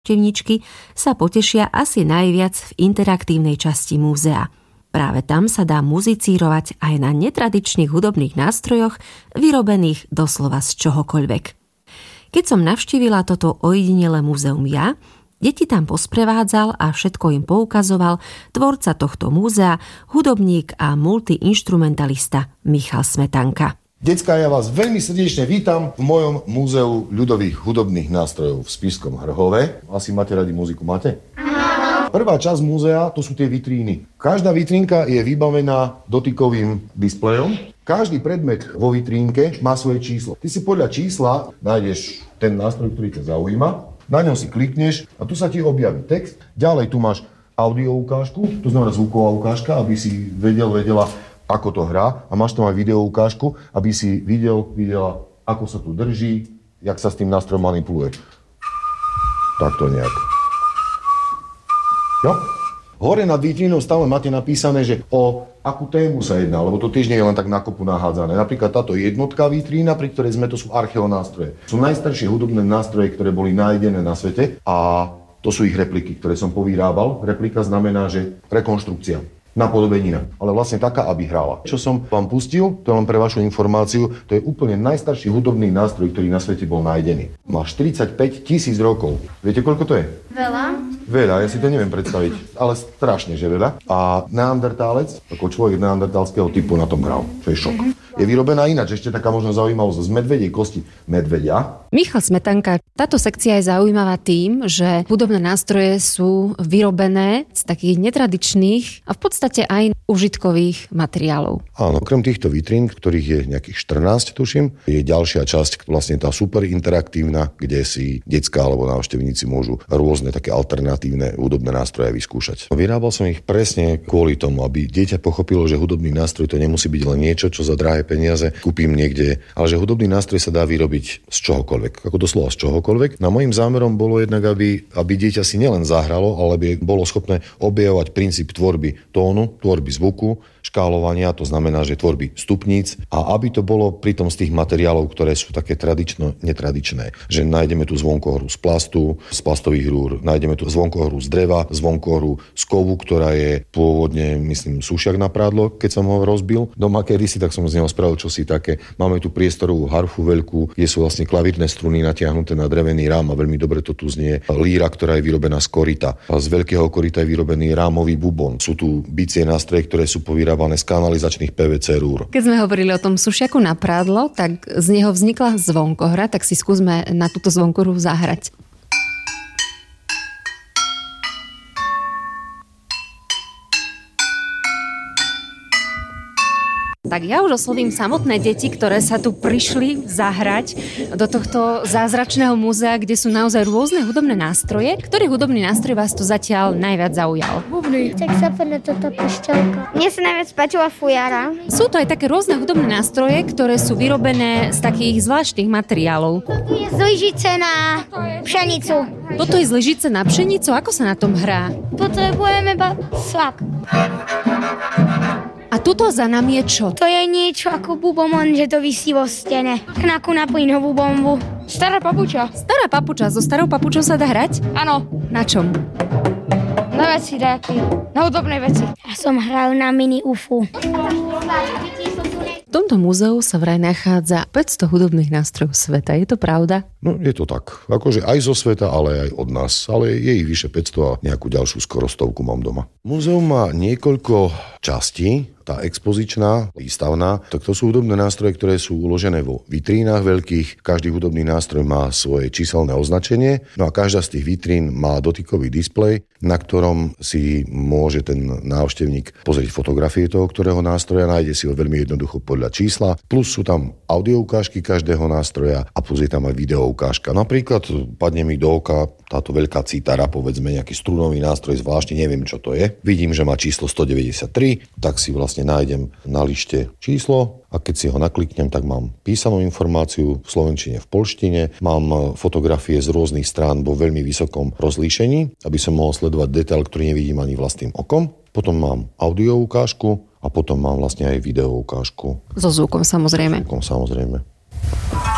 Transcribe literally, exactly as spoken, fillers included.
návštevníčky sa potešia asi najviac v interaktívnej časti múzea. Práve tam sa dá muzicírovať aj na netradičných hudobných nástrojoch, vyrobených doslova z čohokoľvek. Keď som navštívila toto ojedinelé múzeum ja, deti tam posprevádzal a všetko im poukazoval tvorca tohto múzea, hudobník a multiinštrumentalista Michal Smetanka. Decká, ja vás veľmi srdečne vítam v mojom múzeu ľudových hudobných nástrojov v Spišskom Hrhove. Asi máte radi muziku, máte? Prvá časť múzea, to sú tie vitríny. Každá vitrínka je vybavená dotykovým displejom. Každý predmet vo vitrínke má svoje číslo. Ty si podľa čísla nájdeš ten nástroj, ktorý ťa zaujíma, na ňom si klikneš a tu sa ti objaví text. Ďalej tu máš audio ukážku, to znamená zvuková ukážka, aby si vedel, vedela, ako to hrá, a máš tam aj video ukážku, aby si videl, videla, ako sa tu drží, jak sa s tým nástrojom manipuluje. Takto nejak. Jo? Hore nad vitrínou stále máte napísané, že o akú tému sa jedná, lebo to tiež nie je len tak na kopu nahádzané. Napríklad táto jednotka vitrína, pri ktorej sme, to sú archeonástroje. Sú najstaršie hudobné nástroje, ktoré boli nájdené na svete, a to sú ich repliky, ktoré som povyrábal. Replika znamená, že rekonštrukcia. Napodobenina, ale vlastne taká, aby hrála. Čo som vám pustil, to je len pre vašu informáciu, to je úplne najstarší hudobný nástroj, ktorý na svete bol nájdený. Má štyridsaťpäť tisíc rokov. Viete, koľko to je? Veľa. Veľa, ja si to neviem predstaviť, ale strašne, že veľa. A neandertálec, ako človek neandertálskeho typu, na tom hral, čo je šok. Mm-hmm. Je vyrobená ináč, ešte taká možno zaujímavosť, z medvedej kosti medvedia. Michal Smetanka, táto sekcia je zaujímavá tým, že hudobné nástroje sú vyrobené z takých netradičných a v podstate aj užitkových materiálov. Áno, okrem týchto vitrín, ktorých je nejakých štrnásť, tuším, je ďalšia časť, vlastne tá super interaktívna, kde si decká alebo návštevníci môžu rôzne také alternatívne hudobné nástroje vyskúšať. Vyrábal som ich presne kvôli tomu, aby dieťa pochopilo, že hudobný nástroj to nemusí byť len niečo, čo za drahé peniaze kúpim niekde, ale že hudobný nástroj sa dá vyrobiť z čohokoľvek, ako doslova z čohokoľvek. No mojím zámerom bolo jednak, aby, aby dieťa si nielen zahralo, ale aby bolo schopné objavovať princíp tvorby tónu, tvorby zvuku, škálovania, to znamená, že tvorby stupníc, a aby to bolo pritom z tých materiálov, ktoré sú také tradično netradičné. Že nájdeme tu zvonkohru z plastu, z plastových rúr, nájdeme tu zvonkohru z dreva, zvonkohru z kovu, ktorá je pôvodne, myslím, sušiak na prádlo, keď som ho rozbil doma kedysi, tak som z neho spravil čosi také. Máme tu priestorovú harfu veľkú, kde sú vlastne klavírne struny natiahnuté na drevený rám a veľmi dobre to tu znie. Líra, ktorá je vyrobená z korita. A z veľkého korita je vyrobený rámový bubon. Sú tu bicie nástroje, ktoré sú povyrábané z kanalizačných pé vé cé rúr. Keď sme hovorili o tom sušiaku na prádlo, tak z neho vznikla zvonkohra, tak si skúsme na túto zvonkohru zahrať. Tak ja už oslovím samotné deti, ktoré sa tu prišli zahrať do tohto zázračného múzea, kde sú naozaj rôzne hudobné nástroje. Ktorý hudobný nástroj vás tu zatiaľ najviac zaujal? Bubny. Saxofón, toto pišťalka. Mne sa najviac páčila fujara. Sú to aj také rôzne hudobné nástroje, ktoré sú vyrobené z takých zvláštnych materiálov. Toto je z lyžice na pšenicu. Toto je z lyžice na pšenicu? Ako sa na tom hrá? Potrebujeme iba slak. A tuto za nami je čo? To je niečo ako bubon, že to visí vo stene. Knaku na plynovú bombu. Stará papuča. Stará papuča. So starou papučou sa dá hrať? Áno. Na čom? Na veci dáky. Na hudobnej veci. Ja som hral na mini ufu. V tomto múzeu sa vraj nachádza päťsto hudobných nástrojov sveta. Je to pravda? No, je to tak. Akože aj zo sveta, ale aj od nás. Ale je ich vyše päťsto a nejakú ďalšiu skoro stovku mám doma. Múzeum má niekoľko častí. Tá expozičná, výstavná, tak to sú hudobné nástroje, ktoré sú uložené vo vitrínach veľkých. Každý hudobný nástroj má svoje číselné označenie, no a každá z tých vitrín má dotykový displej, na ktorom si môže ten návštevník pozrieť fotografie toho, ktorého nástroja, nájde si ho veľmi jednoducho podľa čísla, plus sú tam audio ukážky každého nástroja a plus je tam aj video ukážka. Napríklad padne mi do oka táto veľká cítara, povedzme nejaký strunový nástroj, zvláštne neviem, čo to je. Vidím, že má číslo stodeväťdesiattri, tak si vlastne nájdem na lište číslo a keď si ho nakliknem, tak mám písanú informáciu v slovenčine, v poľštine, mám fotografie z rôznych strán vo veľmi vysokom rozlíšení, aby som mohol sledovať detail, ktorý nevidím ani vlastným okom. Potom mám audio ukážku a potom mám vlastne aj video ukážku. So zvukom samozrejme. So zvukom samozrejme.